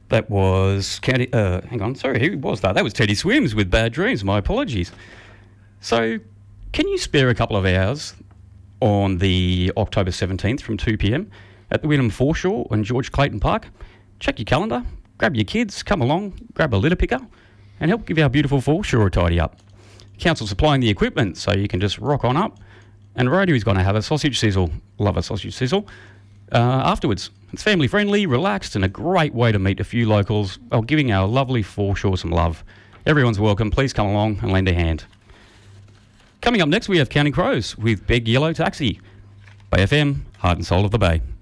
That was hang on, sorry, who was that? That was Teddy Swims with Bad Dreams. My apologies. So, can you spare a couple of hours on the October 17th from 2 p.m. at the Wynnum Foreshore and George Clayton Park? Check your calendar, grab your kids, come along, grab a litter picker, and help give our beautiful foreshore a tidy up. Council supplying the equipment, so you can just rock on up. And Rotary is going to have a sausage sizzle. Love a sausage sizzle. Afterwards. It's family friendly, relaxed, and a great way to meet a few locals while giving our lovely foreshore some love. Everyone's welcome. Please come along and lend a hand. Coming up next, we have Counting Crows with Big Yellow Taxi. Bay FM, heart and soul of the Bay.